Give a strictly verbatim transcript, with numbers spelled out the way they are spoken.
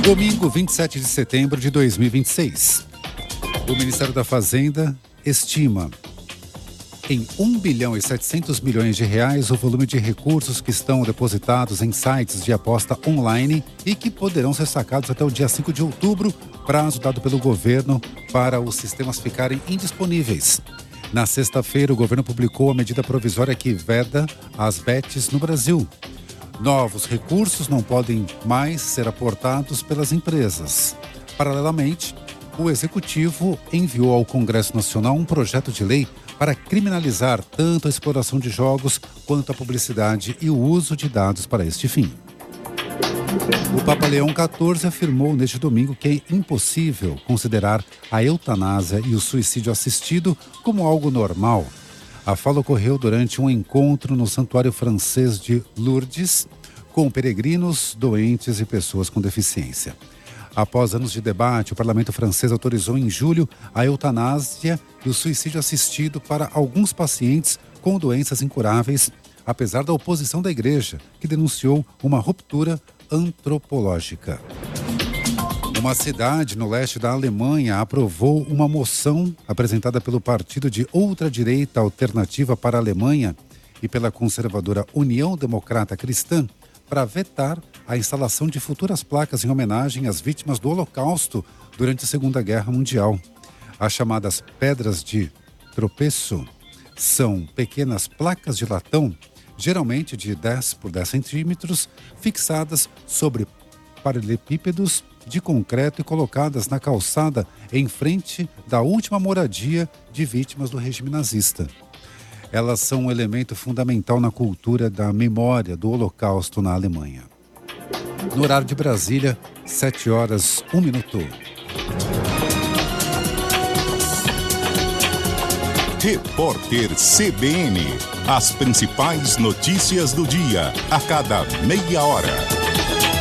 Domingo, vinte e sete de setembro de dois mil e vinte e seis. O Ministério da Fazenda estima em um bilhão e setecentos milhões de reais o volume de recursos que estão depositados em sites de aposta online e que poderão ser sacados até o dia cinco de outubro, prazo dado pelo governo para os sistemas ficarem indisponíveis. Na sexta-feira, o governo publicou a medida provisória que veda as bets no Brasil. Novos recursos não podem mais ser aportados pelas empresas. Paralelamente, o Executivo enviou ao Congresso Nacional um projeto de lei para criminalizar tanto a exploração de jogos quanto a publicidade e o uso de dados para este fim. O Papa Leão quatorze afirmou neste domingo que é impossível considerar a eutanásia e o suicídio assistido como algo normal. A fala ocorreu durante um encontro no Santuário Francês de Lourdes com peregrinos, doentes e pessoas com deficiência. Após anos de debate, o parlamento francês autorizou em julho a eutanásia e o suicídio assistido para alguns pacientes com doenças incuráveis, apesar da oposição da igreja, que denunciou uma ruptura antropológica. Uma cidade no leste da Alemanha aprovou uma moção apresentada pelo partido de ultradireita Alternativa para a Alemanha e pela conservadora União Democrata Cristã para vetar a instalação de futuras placas em homenagem às vítimas do Holocausto durante a Segunda Guerra Mundial. As chamadas pedras de tropeço são pequenas placas de latão, geralmente de dez por dez centímetros, fixadas sobre paralelepípedos de concreto e colocadas na calçada em frente da última moradia de vítimas do regime nazista. Elas são um elemento fundamental na cultura da memória do Holocausto na Alemanha. No horário de Brasília, sete horas, um minuto. Repórter C B N. As principais notícias do dia, a cada meia hora.